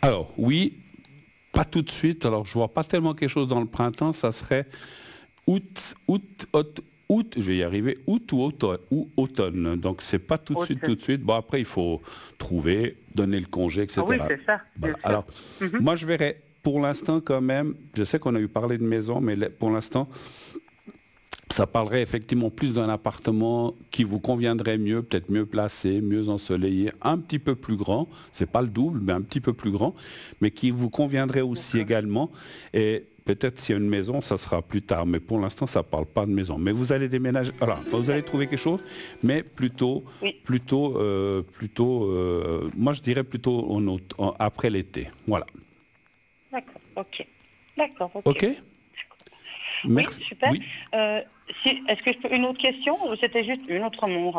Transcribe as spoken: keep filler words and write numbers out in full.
Alors, oui, pas tout de suite. Alors, je vois pas tellement quelque chose dans le printemps. Ça serait août, août, août, août, je vais y arriver, août ou automne. Ou automne. Donc, c'est pas tout de suite, tout Automne. de suite. Bon, après, il faut trouver, donner le congé, Ah oui, et cetera. c'est ça, bien Voilà. sûr. Alors, Mhm. moi, je verrais, pour l'instant, quand même, je sais qu'on a eu parlé de maison, mais là, pour l'instant, ça parlerait effectivement plus d'un appartement qui vous conviendrait mieux, peut-être mieux placé, mieux ensoleillé, un petit peu plus grand, c'est pas le double, mais un petit peu plus grand, mais qui vous conviendrait aussi D'accord. également. Et peut-être s'il y a une maison, ça sera plus tard, mais pour l'instant, ça parle pas de maison. Mais vous allez déménager, voilà, enfin, vous allez trouver quelque chose, mais plutôt, Oui, plutôt, euh, plutôt, euh, moi je dirais plutôt en août- en- après l'été. Voilà. d'accord, ok. D'accord, ok. Ok. Oui, Merci. super. Oui. Euh, si, est-ce que je peux une autre question ou c'était juste une autre mon